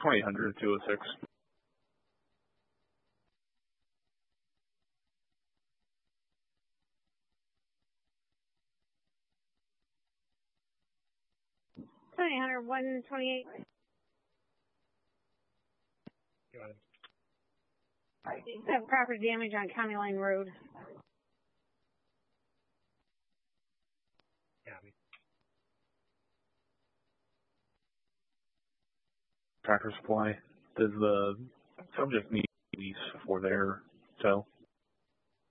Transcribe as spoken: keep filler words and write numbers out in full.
twenty-eight hundred, two oh six. twenty-eight hundred, one twenty-eight. You have property damage on County Line Road. Tractor Supply. Does the subject need lease for their tow?